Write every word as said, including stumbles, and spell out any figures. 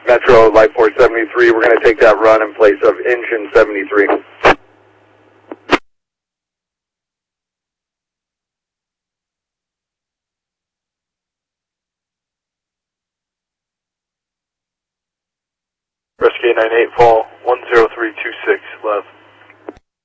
Metro Light Force seventy-three, we're going to take that run in place of engine seventy-three. Rescue nine eight, fall one zero three two six, left.